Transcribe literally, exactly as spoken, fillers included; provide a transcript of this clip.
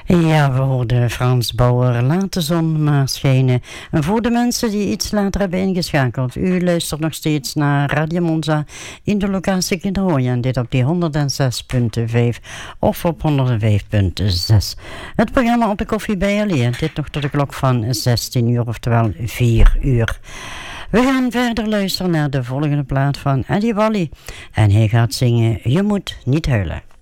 Ja, we hoorden Frans Bauer, Laat de zon maar schijnen. En voor de mensen die iets later hebben ingeschakeld, u luistert nog steeds naar Radio Monza in de locatie Kinderhoorn. En dit op die honderdzes komma vijf of op honderdvijf komma zes. Het programma Op de Koffie bij Alia. Dit nog tot de klok van zestien uur, oftewel vier uur. We gaan verder luisteren naar de volgende plaat van Eddie Wally. En hij gaat zingen Je moet niet huilen.